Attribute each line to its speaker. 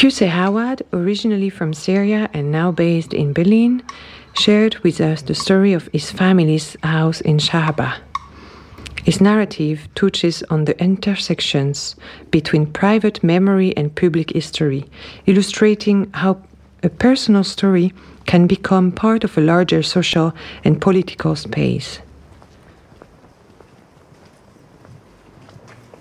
Speaker 1: Qusay Hawad, originally from Syria and now based in Berlin, shared with us the story of his family's house in Shahaba. His narrative touches on the intersections between private memory and public history, illustrating how a personal story can become part of a larger social and political space.